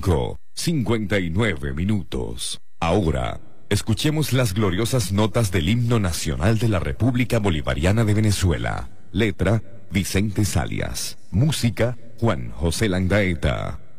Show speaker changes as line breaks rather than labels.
5:59 minutos. Ahora, escuchemos las gloriosas notas del himno nacional de la República Bolivariana de Venezuela. Letra, Vicente Salias. Música, Juan José Landaeta.